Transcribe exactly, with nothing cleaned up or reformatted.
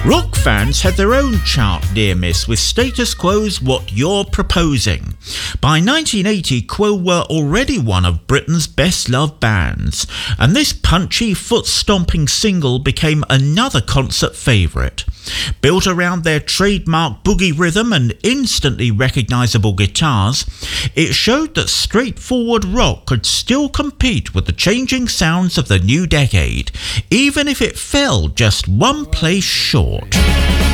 Rock fans had their own chart near-miss with Status Quo's What You're Proposing. By nineteen eighty, Quo were already one of Britain's best-loved bands, and this punchy, foot-stomping single became another concert favourite. Built around their trademark boogie rhythm and instantly recognisable guitars, it showed that straightforward rock could still compete with the changing sounds of the new decade, even if it fell just one place short.